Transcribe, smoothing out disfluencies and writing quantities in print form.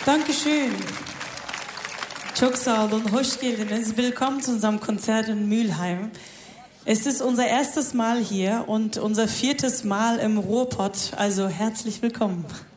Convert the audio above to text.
Dankeschön. Çok sağ olun, hoş geldiniz. Willkommen zu unserem Konzert in Mülheim. Es ist unser erstes Mal hier und unser 4. Mal im Ruhrpott, also herzlich willkommen.